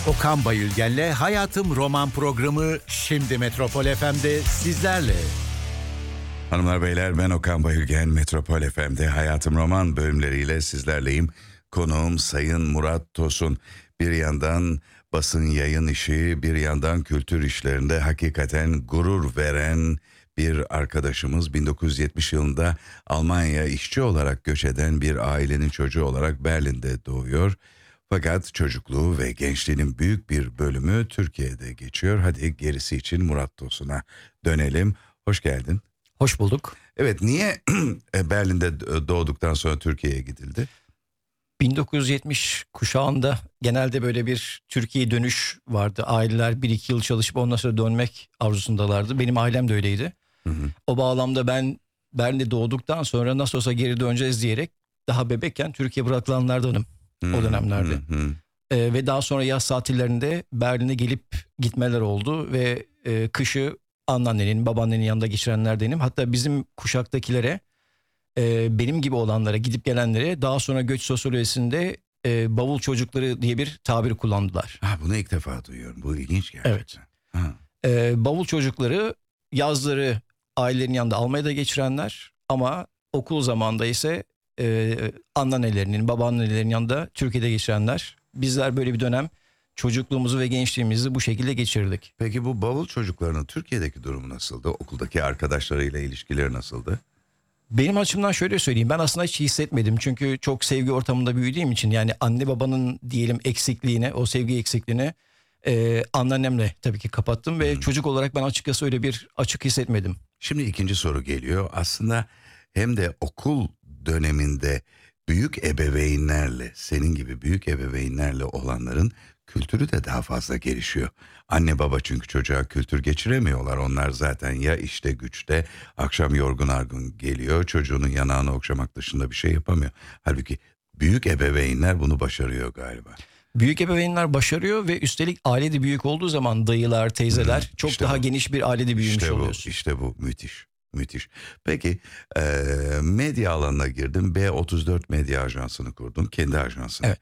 Okan Bayülgen'le Hayatım Roman programı şimdi Metropol FM'de sizlerle. Hanımlar beyler, ben Okan Bayülgen. Metropol FM'de Hayatım Roman bölümleriyle sizlerleyim. Konuğum Sayın Murat Tosun. Bir yandan basın yayın işi, bir yandan kültür işlerinde hakikaten gurur veren bir arkadaşımız. 1970 yılında Almanya'ya işçi olarak göç eden bir ailenin çocuğu olarak Berlin'de doğuyor. Fakat çocukluğu ve gençliğinin büyük bir bölümü Türkiye'de geçiyor. Hadi gerisi için Murat Tosun'a dönelim. Hoş geldin. Hoş bulduk. Evet, niye Berlin'de doğduktan sonra Türkiye'ye gidildi? 1970 kuşağında genelde böyle bir Türkiye dönüş vardı. Aileler 1-2 yıl çalışıp ondan sonra dönmek arzusundalardı. Benim ailem de öyleydi. Hı hı. O bağlamda ben Berlin'de doğduktan sonra nasıl olsa geri döneceğiz diyerek daha bebekken Türkiye bırakılanlardanım o dönemlerde. Ve daha sonra yaz tatillerinde Berlin'e gelip gitmeler oldu ve kışı anneannenin, babaannenin yanında geçirenlerdenim. Hatta bizim kuşaktakilere, benim gibi olanlara, gidip gelenlere daha sonra göç sosyolojisinde bavul çocukları diye bir tabir kullandılar. Bunu ilk defa duyuyorum. Bu ilginç gerçekten. Evet. Bavul çocukları yazları ailelerin yanında Almanya'da geçirenler ama okul zamanında ise anneannelerinin, babaannelerinin yanında Türkiye'de geçirenler. Bizler böyle bir dönem çocukluğumuzu ve gençliğimizi bu şekilde geçirdik. Peki bu bavul çocuklarının Türkiye'deki durumu nasıldı? Okuldaki arkadaşlarıyla ilişkileri nasıldı? Benim açımdan şöyle söyleyeyim, ben aslında hiç hissetmedim. Çünkü çok sevgi ortamında büyüdüğüm için, yani anne babanın diyelim eksikliğine, o sevgi eksikliğine anneannemle tabii ki kapattım. Ve çocuk olarak ben açıkçası öyle bir açık hissetmedim. Şimdi ikinci soru geliyor. Aslında hem de okul döneminde büyük ebeveynlerle, senin gibi büyük ebeveynlerle olanların kültürü de daha fazla gelişiyor. Anne baba çünkü çocuğa kültür geçiremiyorlar. Onlar zaten ya işte güçte, akşam yorgun argın geliyor, çocuğunun yanağını okşamak dışında bir şey yapamıyor. Halbuki büyük ebeveynler bunu başarıyor galiba. Büyük ebeveynler başarıyor ve üstelik aile de büyük olduğu zaman dayılar, teyzeler çok işte daha bu. geniş bir ailede büyümüş İşte bu, oluyorsun. işte bu müthiş. Müthiş. Peki medya alanına girdim. B34 Medya Ajansı'nı kurdum. Kendi ajansını Evet.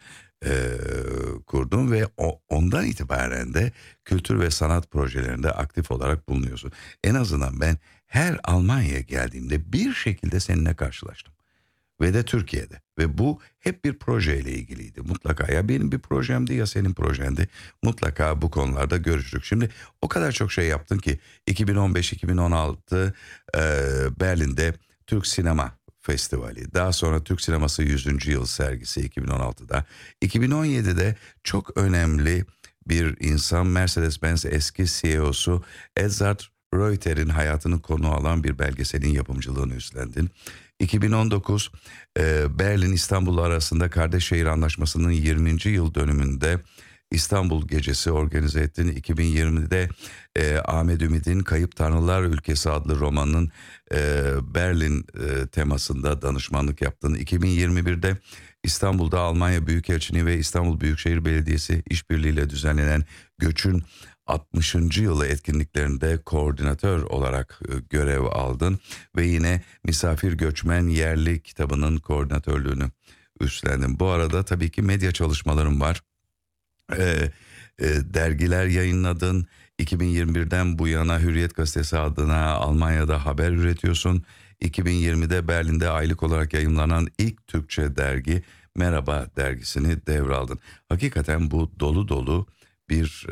kurdum ve ondan itibaren de kültür ve sanat projelerinde aktif olarak bulunuyorsun. En azından ben her Almanya'ya geldiğimde bir şekilde seninle karşılaştım. Ve de Türkiye'de. Ve bu hep bir projeyle ilgiliydi. Mutlaka ya benim bir projemdi ya senin projendi. Mutlaka bu konularda görüştük. Şimdi o kadar çok şey yaptın ki 2015-2016 Berlin'de Türk Sinema Festivali. Daha sonra Türk Sineması 100. Yıl sergisi 2016'da. 2017'de çok önemli bir insan, Mercedes-Benz eski CEO'su Edzard Reuter'in hayatını konu alan bir belgeselin yapımcılığını üstlendin. 2019 Berlin-İstanbul arasında Kardeşşehir Anlaşması'nın 20. yıl dönümünde İstanbul Gecesi organize ettin. 2020'de Ahmet Ümit'in Kayıp Tanrılar Ülkesi adlı romanının Berlin temasında danışmanlık yaptın. 2021'de İstanbul'da Almanya Büyükelçiliği ve İstanbul Büyükşehir Belediyesi işbirliğiyle düzenlenen Göç'ün 60. yılı etkinliklerinde koordinatör olarak görev aldın ve yine Misafir Göçmen Yerli kitabının koordinatörlüğünü üstlendin. Bu arada tabii ki medya çalışmalarım var. Dergiler yayınladın. 2021'den bu yana Hürriyet Gazetesi adına Almanya'da haber üretiyorsun. 2020'de Berlin'de aylık olarak yayımlanan ilk Türkçe dergi Merhaba dergisini devraldın. Hakikaten bu dolu dolu bir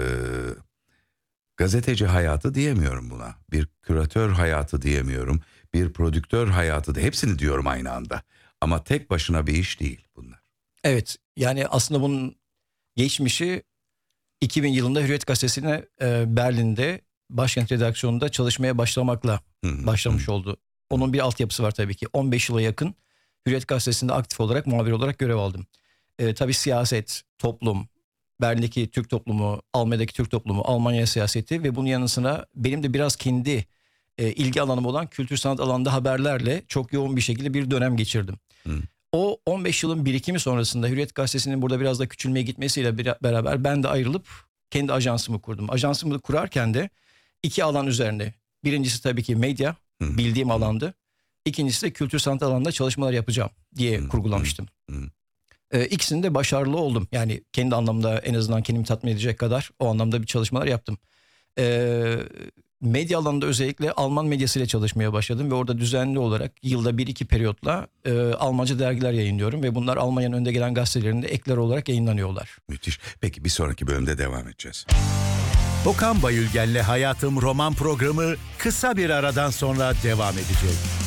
gazeteci hayatı diyemiyorum buna. Bir küratör hayatı diyemiyorum. Bir prodüktör hayatı da, hepsini diyorum aynı anda. Ama tek başına bir iş değil bunlar. Evet, yani aslında bunun geçmişi 2000 yılında Hürriyet Gazetesi'ne Berlin'de başkent redaksiyonunda çalışmaya başlamakla başlamış oldu. Onun bir altyapısı var tabii ki. 15 yıla yakın Hürriyet Gazetesi'nde aktif olarak, muhabir olarak görev aldım. Tabii siyaset, toplum, Berlin'deki Türk toplumu, Almanya'daki Türk toplumu, Almanya siyaseti ve bunun yanı sıra benim de biraz kendi ilgi alanım olan kültür sanat alanında haberlerle çok yoğun bir şekilde bir dönem geçirdim. O 15 yılın birikimi sonrasında Hürriyet Gazetesi'nin burada biraz da küçülmeye gitmesiyle beraber ben de ayrılıp kendi ajansımı kurdum. Ajansımı kurarken de iki alan üzerine. Birincisi tabii ki medya, bildiğim alandı. İkincisi de kültür sanat alanında çalışmalar yapacağım diye kurgulamıştım. İkisinde başarılı oldum. Yani kendi anlamda en azından kendimi tatmin edecek kadar o anlamda bir çalışmalar yaptım. Medya alanında özellikle Alman medyasıyla çalışmaya başladım ve orada düzenli olarak yılda 1-2 periyotla Almanca dergiler yayınlıyorum ve bunlar Almanya'nın önde gelen gazetelerinde ekler olarak yayınlanıyorlar. Müthiş. Peki bir sonraki bölümde devam edeceğiz. Okan Bayülgen'le Hayatım roman programı kısa bir aradan sonra devam edecek.